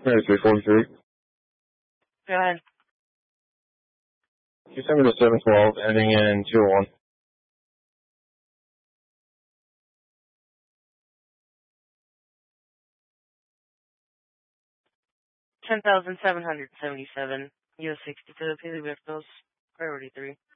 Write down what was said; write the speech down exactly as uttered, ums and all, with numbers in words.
three forty-three. Go ahead. You sent me the seven twelve ending in two oh one. ten thousand seven hundred seventy-seven. U S sixty-two, Pili Vectos, priority three.